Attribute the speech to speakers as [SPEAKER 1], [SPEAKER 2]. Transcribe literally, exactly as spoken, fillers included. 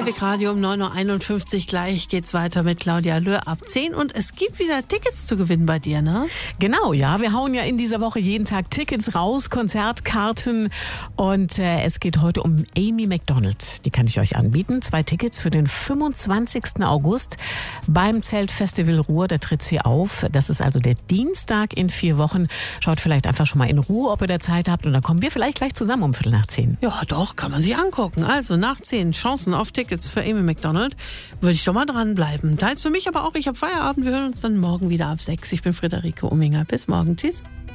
[SPEAKER 1] Republik Radio um neun Uhr einundfünfzig. Gleich geht's weiter mit Claudia Löhr ab zehn. Und es gibt wieder Tickets zu gewinnen bei dir, ne?
[SPEAKER 2] Genau, ja. Wir hauen ja in dieser Woche jeden Tag Tickets raus, Konzertkarten. Und äh, es geht heute um Amy Macdonald. Die kann ich euch anbieten. Zwei Tickets für den fünfundzwanzigsten August beim Zeltfestival Ruhr. Da tritt sie auf. Das ist also der Dienstag in vier Wochen. Schaut vielleicht einfach schon mal in Ruhe, ob ihr da Zeit habt. Und dann kommen wir vielleicht gleich zusammen um Viertel nach zehn.
[SPEAKER 1] Ja, doch, kann man sich angucken. Also nach zehn Chancen auf Tickets für Amy Macdonald. Würde ich doch mal dranbleiben. Da ist für mich aber auch, ich habe Feierabend. Wir hören uns dann morgen wieder ab sechs. Ich bin Friederike Umminger. Bis morgen. Tschüss.